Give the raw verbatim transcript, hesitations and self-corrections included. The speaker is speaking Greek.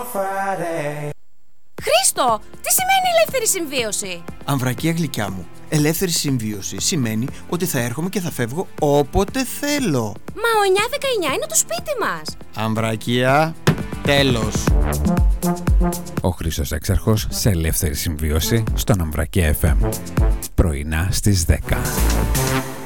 Χρήστο, τι σημαίνει ελεύθερη συμβίωση? Αμβρακία γλυκιά μου, ελεύθερη συμβίωση σημαίνει ότι θα έρχομαι και θα φεύγω όποτε θέλω. Μα ο εννιά δεκαεννιά είναι το σπίτι μας. Αμβρακία, τέλος. Ο Χρήστος Έξαρχος σε ελεύθερη συμβίωση στον Αμβρακία εφ εμ. Πρωινά στις δέκα.